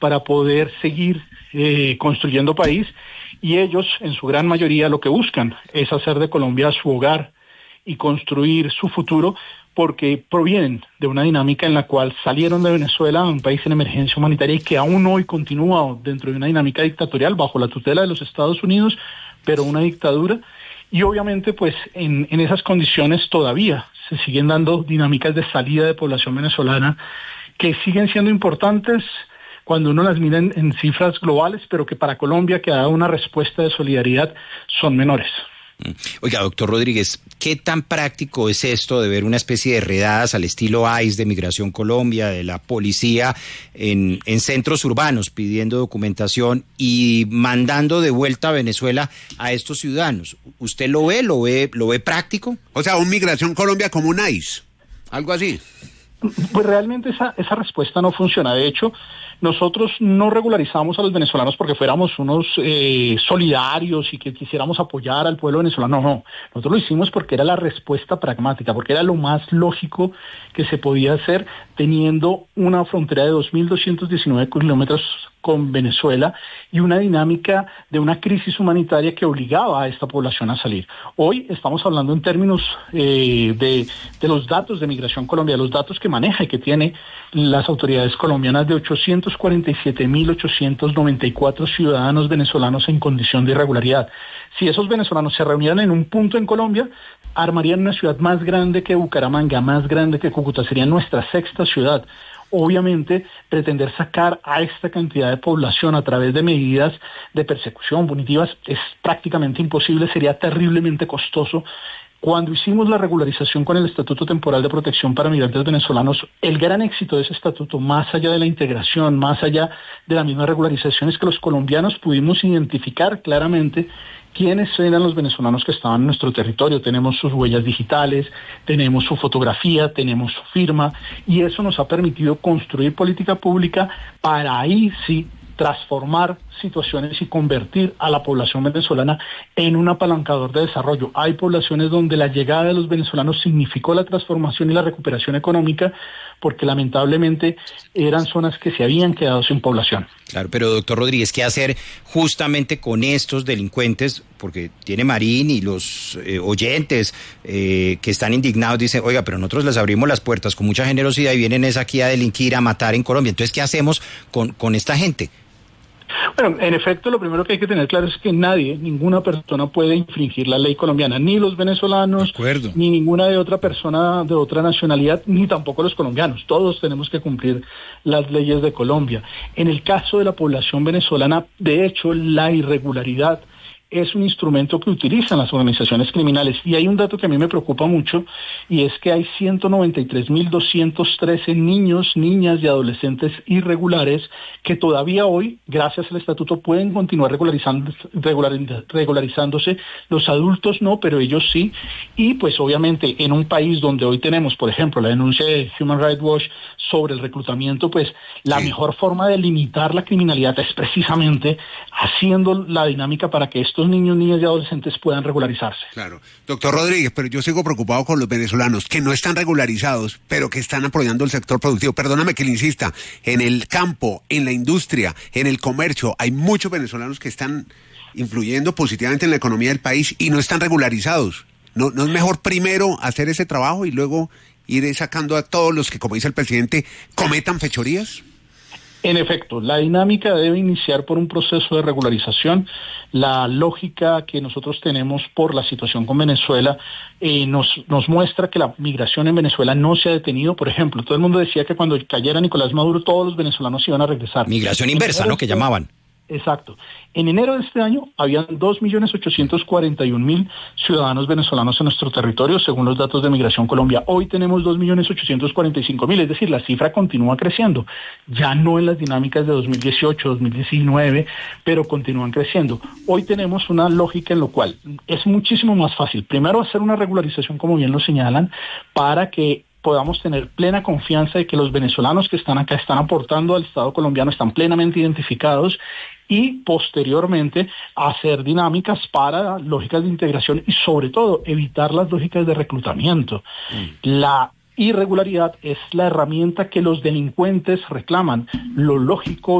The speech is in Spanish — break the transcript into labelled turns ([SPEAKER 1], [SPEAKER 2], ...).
[SPEAKER 1] para poder seguir construyendo país, y ellos en su gran mayoría lo que buscan es hacer de Colombia su hogar y construir su futuro, porque provienen de una dinámica en la cual salieron de Venezuela, un país en emergencia humanitaria, y que aún hoy continúa dentro de una dinámica dictatorial bajo la tutela de los Estados Unidos, pero una dictadura. Y obviamente pues en esas condiciones todavía se siguen dando dinámicas de salida de población venezolana que siguen siendo importantes cuando uno las mira en cifras globales, pero que para Colombia, que ha dado una respuesta de solidaridad, son menores.
[SPEAKER 2] Oiga, doctor Rodríguez, ¿qué tan práctico es esto de ver una especie de redadas al estilo ICE de Migración Colombia, de la policía en centros urbanos pidiendo documentación y mandando de vuelta a Venezuela a estos ciudadanos? ¿Usted lo ve práctico?
[SPEAKER 3] O sea, un Migración Colombia como un ICE, algo así.
[SPEAKER 1] Pues realmente esa respuesta no funciona. De hecho, nosotros no regularizamos a los venezolanos porque fuéramos unos solidarios y que quisiéramos apoyar al pueblo venezolano. No, nosotros lo hicimos porque era la respuesta pragmática, porque era lo más lógico que se podía hacer teniendo una frontera de 2.219 kilómetros con Venezuela y una dinámica de una crisis humanitaria que obligaba a esta población a salir. Hoy estamos hablando en términos de los datos de Migración Colombia, los datos que maneja y que tiene las autoridades colombianas, de 847.894 ciudadanos venezolanos en condición de irregularidad. Si esos venezolanos se reunieran en un punto en Colombia, armarían una ciudad más grande que Bucaramanga, más grande que Cúcuta, sería nuestra sexta ciudad. Obviamente, pretender sacar a esta cantidad de población a través de medidas de persecución punitivas es prácticamente imposible, sería terriblemente costoso. Cuando hicimos la regularización con el Estatuto Temporal de Protección para Migrantes Venezolanos, el gran éxito de ese estatuto, más allá de la integración, más allá de la misma regularización, es que los colombianos pudimos identificar claramente quiénes eran los venezolanos que estaban en nuestro territorio. Tenemos sus huellas digitales, tenemos su fotografía, tenemos su firma, y eso nos ha permitido construir política pública para ahí sí transformar situaciones y convertir a la población venezolana en un apalancador de desarrollo. Hay poblaciones donde la llegada de los venezolanos significó la transformación y la recuperación económica, porque lamentablemente eran zonas que se habían quedado sin población.
[SPEAKER 2] Claro, pero doctor Rodríguez, ¿qué hacer justamente con estos delincuentes? Porque tiene Marín y los oyentes que están indignados dicen, oiga, pero nosotros les abrimos las puertas con mucha generosidad y vienen es aquí a delinquir, a matar en Colombia. Entonces, ¿qué hacemos con esta gente?
[SPEAKER 1] Bueno, en efecto, lo primero que hay que tener claro es que ninguna persona puede infringir la ley colombiana, ni los venezolanos, ni ninguna de otra persona de otra nacionalidad, ni tampoco los colombianos. Todos tenemos que cumplir las leyes de Colombia. En el caso de la población venezolana, de hecho, la irregularidad es un instrumento que utilizan las organizaciones criminales. Y hay un dato que a mí me preocupa mucho, y es que hay 193.213 niños, niñas y adolescentes irregulares que todavía hoy, gracias al estatuto, pueden continuar regularizándose. Los adultos no, pero ellos sí. Y pues obviamente en un país donde hoy tenemos, por ejemplo, la denuncia de Human Rights Watch sobre el reclutamiento, pues la mejor forma de limitar la criminalidad es precisamente haciendo la dinámica para que estos niños, niñas y adolescentes puedan regularizarse.
[SPEAKER 3] Claro. Doctor Rodríguez, pero yo sigo preocupado con los venezolanos que no están regularizados, pero que están apoyando el sector productivo. Perdóname que le insista, en el campo, en la industria, en el comercio, hay muchos venezolanos que están influyendo positivamente en la economía del país y no están regularizados. ¿No es mejor primero hacer ese trabajo y luego ir sacando a todos los que, como dice el presidente, cometan fechorías?
[SPEAKER 1] En efecto, la dinámica debe iniciar por un proceso de regularización. La lógica que nosotros tenemos por la situación con Venezuela nos muestra que la migración en Venezuela no se ha detenido. Por ejemplo, todo el mundo decía que cuando cayera Nicolás Maduro todos los venezolanos iban a regresar.
[SPEAKER 2] Migración inversa, ¿no?, que llamaban.
[SPEAKER 1] Exacto. En enero de este año habían 2.841.000 ciudadanos venezolanos en nuestro territorio, según los datos de Migración Colombia. Hoy tenemos 2.845.000, es decir, la cifra continúa creciendo. Ya no en las dinámicas de 2018, 2019, pero continúan creciendo. Hoy tenemos una lógica en lo cual es muchísimo más fácil, primero, hacer una regularización, como bien lo señalan, para que podamos tener plena confianza de que los venezolanos que están acá están aportando al Estado colombiano, están plenamente identificados, y posteriormente hacer dinámicas para lógicas de integración y sobre todo evitar las lógicas de reclutamiento. La irregularidad es la herramienta que los delincuentes reclaman. Lo lógico